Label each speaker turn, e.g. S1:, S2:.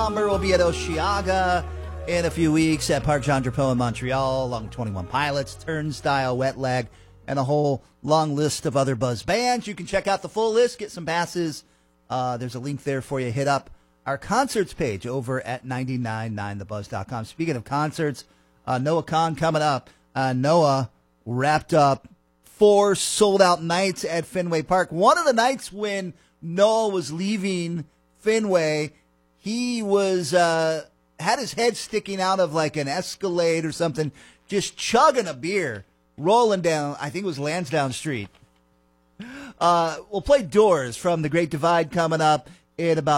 S1: Somber will be at Osheaga in a few weeks, at Parc Jean Drapeau in Montreal, along with 21 Pilots, Turnstile, Wet Leg, and a whole long list of other Buzz bands. You can check out the full list, get some passes. There's a link there for you. Hit up our concerts page over at 999thebuzz.com. Speaking of concerts, Noah Kahan coming up. Noah wrapped up 4 sold-out nights at Fenway Park. One of the nights when Noah was leaving Fenway, he was had his head sticking out of like an Escalade or something, just chugging a beer, rolling down, I think it was Lansdowne Street. We'll play Doors from The Great Divide coming up in about